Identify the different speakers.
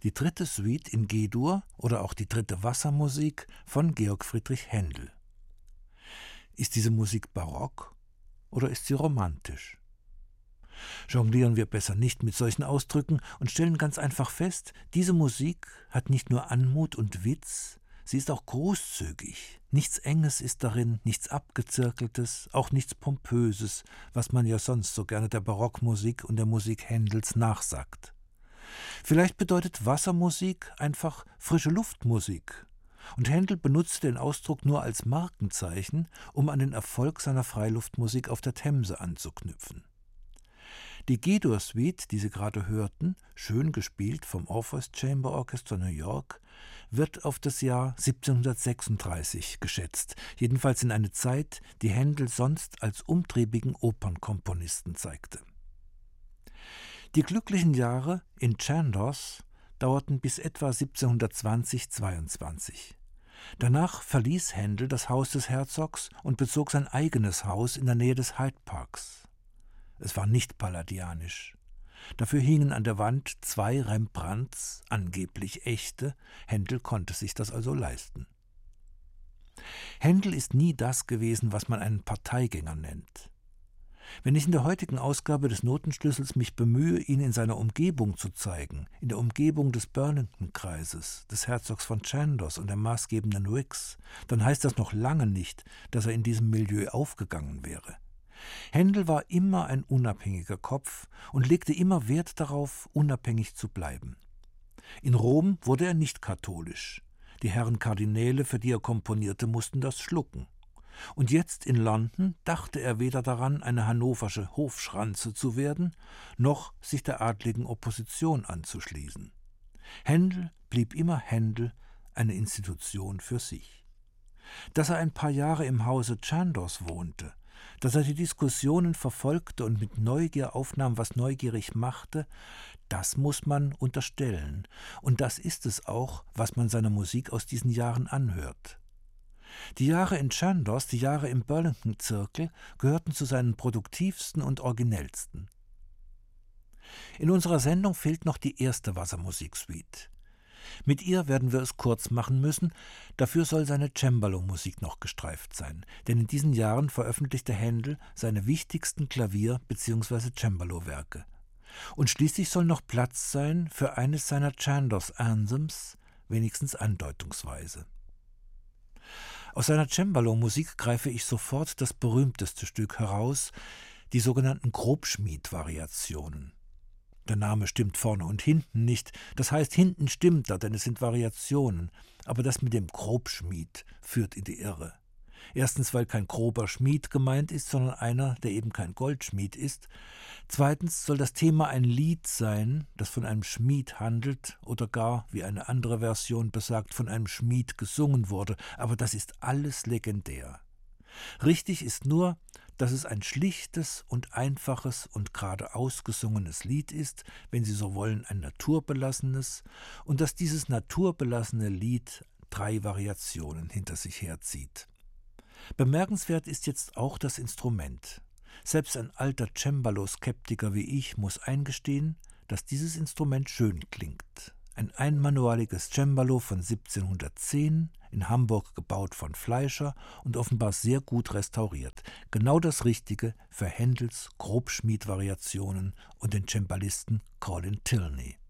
Speaker 1: die dritte Suite in G-Dur oder auch die dritte Wassermusik von Georg Friedrich Händel. Ist diese Musik barock oder ist sie romantisch? Jonglieren wir besser nicht mit solchen Ausdrücken und stellen ganz einfach fest, diese Musik hat nicht nur Anmut und Witz, sie ist auch großzügig. Nichts Enges ist darin, nichts Abgezirkeltes, auch nichts Pompöses, was man ja sonst so gerne der Barockmusik und der Musik Händels nachsagt. Vielleicht bedeutet Wassermusik einfach frische Luftmusik. Und Händel benutzte den Ausdruck nur als Markenzeichen, um an den Erfolg seiner Freiluftmusik auf der Themse anzuknüpfen. Die G-Dur-Suite, die Sie gerade hörten, schön gespielt vom Orpheus Chamber Orchestra New York, wird auf das Jahr 1736 geschätzt, jedenfalls in eine Zeit, die Händel sonst als umtriebigen Opernkomponisten zeigte. Die glücklichen Jahre in Chandos dauerten bis etwa 1720/22. Danach verließ Händel das Haus des Herzogs und bezog sein eigenes Haus in der Nähe des Hyde Parks. Es war nicht palladianisch. Dafür hingen an der Wand 2 Rembrandts, angeblich echte. Händel konnte sich das also leisten. Händel ist nie das gewesen, was man einen Parteigänger nennt. Wenn ich in der heutigen Ausgabe des Notenschlüssels mich bemühe, ihn in seiner Umgebung zu zeigen, in der Umgebung des Burlington-Kreises, des Herzogs von Chandos und der maßgebenden Whigs, dann heißt das noch lange nicht, dass er in diesem Milieu aufgegangen wäre. Händel war immer ein unabhängiger Kopf und legte immer Wert darauf, unabhängig zu bleiben. In Rom wurde er nicht katholisch. Die Herren Kardinäle, für die er komponierte, mussten das schlucken. Und jetzt in London dachte er weder daran, eine hannoversche Hofschranze zu werden, noch sich der adligen Opposition anzuschließen. Händel blieb immer Händel, eine Institution für sich. Dass er ein paar Jahre im Hause Chandos wohnte, dass er die Diskussionen verfolgte und mit Neugier aufnahm, was neugierig machte, das muss man unterstellen. Und das ist es auch, was man seiner Musik aus diesen Jahren anhört. Die Jahre in Chandos, die Jahre im Burlington-Zirkel gehörten zu seinen produktivsten und originellsten. In unserer Sendung fehlt noch die erste Wassermusiksuite. Mit ihr werden wir es kurz machen müssen, dafür soll seine Cembalo-Musik noch gestreift sein, denn in diesen Jahren veröffentlichte Händel seine wichtigsten Klavier- bzw. Cembalo-Werke. Und schließlich soll noch Platz sein für eines seiner Chandos-Anthems, wenigstens andeutungsweise. Aus seiner Cembalo-Musik greife ich sofort das berühmteste Stück heraus, die sogenannten Grobschmied-Variationen. Der Name stimmt vorne und hinten nicht, das heißt, hinten stimmt er, denn es sind Variationen, aber das mit dem Grobschmied führt in die Irre. Erstens, weil kein grober Schmied gemeint ist, sondern einer, der eben kein Goldschmied ist. Zweitens soll das Thema ein Lied sein, das von einem Schmied handelt oder gar, wie eine andere Version besagt, von einem Schmied gesungen wurde, aber das ist alles legendär. Richtig ist nur, dass es ein schlichtes und einfaches und gerade ausgesungenes Lied ist, wenn Sie so wollen, ein naturbelassenes, und dass dieses naturbelassene Lied 3 Variationen hinter sich herzieht. Bemerkenswert ist jetzt auch das Instrument. Selbst ein alter Cembalo-Skeptiker wie ich muss eingestehen, dass dieses Instrument schön klingt. Ein einmanualiges Cembalo von 1710, in Hamburg gebaut von Fleischer und offenbar sehr gut restauriert. Genau das Richtige für Händels Grobschmied-Variationen und den Cembalisten Colin Tilney.